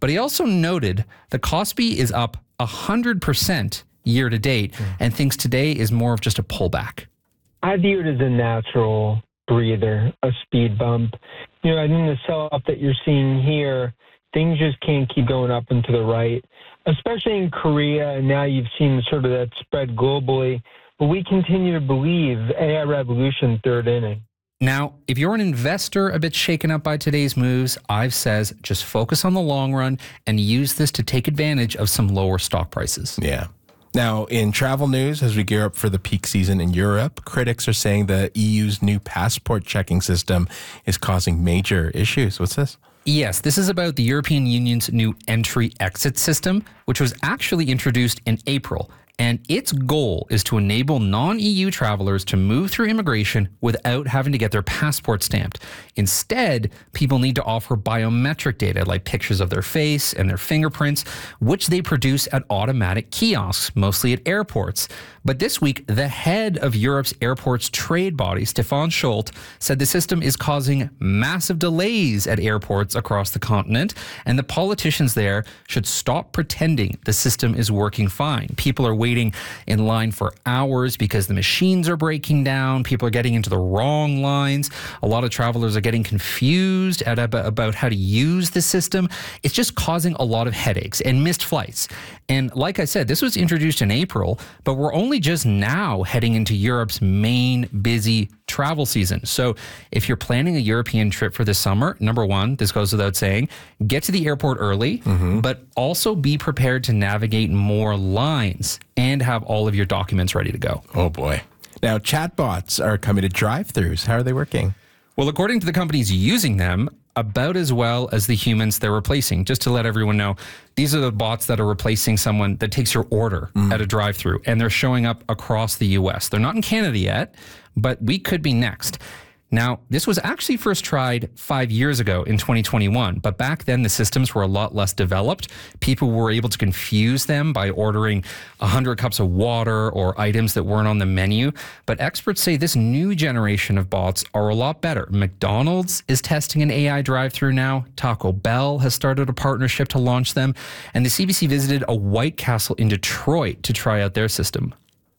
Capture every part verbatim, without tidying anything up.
But he also noted the Kospi is up one hundred percent year to date mm. and thinks today is more of just a pullback. I view it as a natural breather, a speed bump. You know, I think the sell-off that you're seeing here, things just can't keep going up and to the right, especially in Korea, and now you've seen sort of that spread globally. But we continue to believe A I revolution third inning. Now, if you're an investor a bit shaken up by today's moves, Ives says just focus on the long run and use this to take advantage of some lower stock prices. Yeah. Now, in travel news, as we gear up for the peak season in Europe, critics are saying the E U's new passport checking system is causing major issues. What's this? Yes, this is about the European Union's new entry-exit system, which was actually introduced in April. And its goal is to enable non-E U travelers to move through immigration without having to get their passport stamped. Instead, people need to offer biometric data like pictures of their face and their fingerprints, which they produce at automatic kiosks, mostly at airports. But this week, the head of Europe's airports trade body, Stefan Scholt, said the system is causing massive delays at airports across the continent, and the politicians there should stop pretending the system is working fine. People are waiting in line for hours because the machines are breaking down. People are getting into the wrong lines. A lot of travelers are getting confused at, about how to use the system. It's just causing a lot of headaches and missed flights. And like I said, this was introduced in April, but we're only just now heading into Europe's main busy travel season. So if you're planning a European trip for this summer, number one, this goes without saying, get to the airport early, mm-hmm. but also be prepared to navigate more lines and have all of your documents ready to go. Oh boy. Now, chatbots are coming to drive-thrus. How are they working? Well, according to the companies using them, about as well as the humans they're replacing. Just to let everyone know, these are the bots that are replacing someone that takes your order mm. at a drive-thru, and they're showing up across the U S. They're not in Canada yet, but we could be next. Now, this was actually first tried five years ago in twenty twenty-one, but back then the systems were a lot less developed. People were able to confuse them by ordering one hundred cups of water or items that weren't on the menu. But experts say this new generation of bots are a lot better. McDonald's is testing an A I drive-thru now. Taco Bell has started a partnership to launch them. And the C B C visited a White Castle in Detroit to try out their system.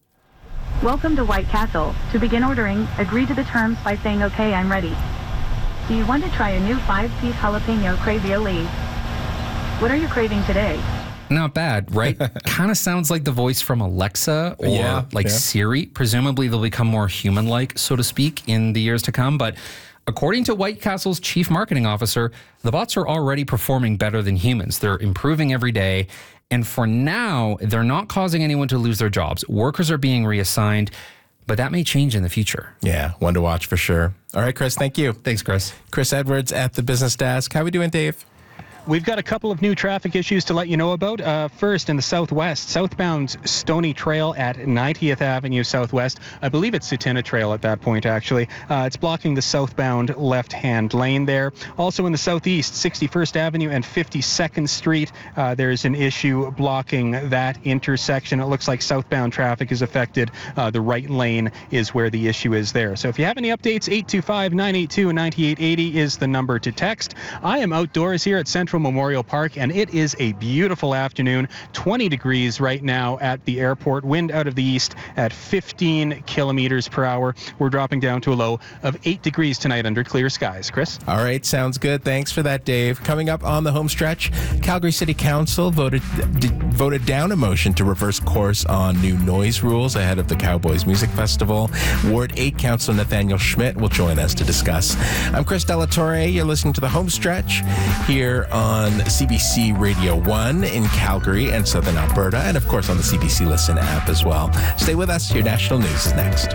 Welcome to White Castle. To begin ordering, agree to the terms by saying, okay, I'm ready. Do you want to try a new five-piece jalapeno cravioli? What are you craving today? Not bad, right? Kind of sounds like the voice from Alexa or yeah, like yeah. Siri. Presumably they'll become more human-like, so to speak, in the years to come. But according to White Castle's chief marketing officer, the bots are already performing better than humans. They're improving every day. And for now, they're not causing anyone to lose their jobs. Workers are being reassigned, but that may change in the future. Yeah, one to watch for sure. All right, Chris, thank you. Thanks, Chris. Chris Edwards at the Business Desk. How are we doing, Dave? We've got a couple of new traffic issues to let you know about. Uh, first, in the southwest, southbound Stony Trail at ninetieth Avenue Southwest. I believe it's Sutina Trail at that point, actually. Uh, it's blocking the southbound left-hand lane there. Also in the southeast, sixty-first Avenue and fifty-second Street, uh, there's an issue blocking that intersection. It looks like southbound traffic is affected. Uh, the right lane is where the issue is there. So if you have any updates, eight two five, nine eight two, nine eight eight zero is the number to text. I am outdoors here at Central Memorial Park, and it is a beautiful afternoon. twenty degrees right now at the airport. Wind out of the east at fifteen kilometers per hour. We're dropping down to a low of eight degrees tonight under clear skies. Chris? All right, sounds good. Thanks for that, Dave. Coming up on the home stretch, Calgary City Council voted d- voted down a motion to reverse course on new noise rules ahead of the Cowboys Music Festival. Ward eight Councilor Nathaniel Schmidt will join us to discuss. I'm Chris Delatorre. You're listening to the home stretch here on on C B C Radio one in Calgary and Southern Alberta, and of course on the C B C Listen app as well. Stay with us. Your national news is next.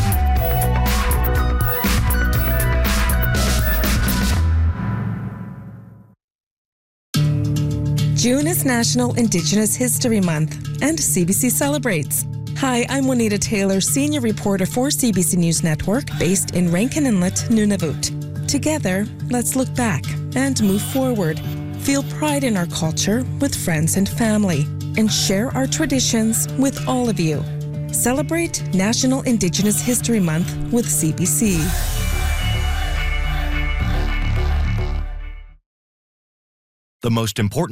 June is National Indigenous History Month, and C B C celebrates. Hi, I'm Juanita Taylor, senior reporter for C B C News Network, based in Rankin Inlet, Nunavut. Together, let's look back and move forward. Feel pride in our culture with friends and family, and share our traditions with all of you. Celebrate National Indigenous History Month with C B C. The most important